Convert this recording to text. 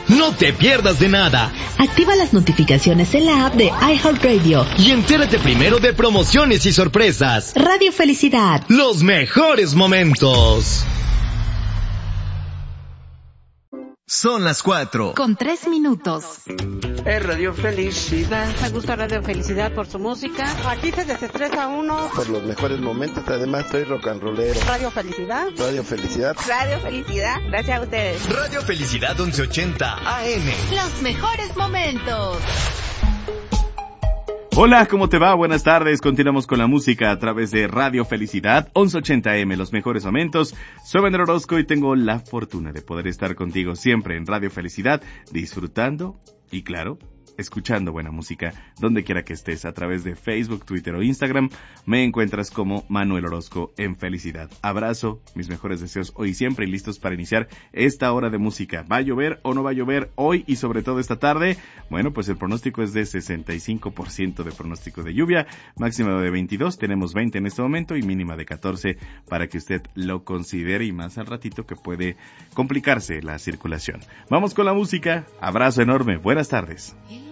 No te pierdas de nada. Activa las notificaciones en la app de iHeartRadio Y entérate primero de promociones y sorpresas. Radio Felicidad. Los mejores momentos. Son las 4. Con 3 minutos. Es Radio Felicidad. Me gusta Radio Felicidad por su música. Aquí se desestresa uno. Por los mejores momentos, además soy rock and rollero. Radio Felicidad. Radio Felicidad. Radio Felicidad. Gracias a ustedes. Radio Felicidad 1180 AM. Los mejores momentos. Hola, ¿cómo te va? Buenas tardes. Continuamos con la música a través de Radio Felicidad 1180M, los mejores momentos. Soy Wender Orozco y tengo la fortuna de poder estar contigo siempre en Radio Felicidad, disfrutando y, claro, escuchando buena música, donde quiera que estés, a través de Facebook, Twitter o Instagram. Me encuentras como Manuel Orozco en Felicidad. Abrazo, mis mejores deseos hoy y siempre, y listos para iniciar esta hora de música. ¿Va a llover o no va a llover hoy y sobre todo esta tarde? Bueno, pues el pronóstico es de 65% de pronóstico de lluvia, máxima de 22, tenemos 20 en este momento y mínima de 14 para que usted lo considere, y más al ratito que puede complicarse la circulación. Vamos con la música. Abrazo enorme. Buenas tardes.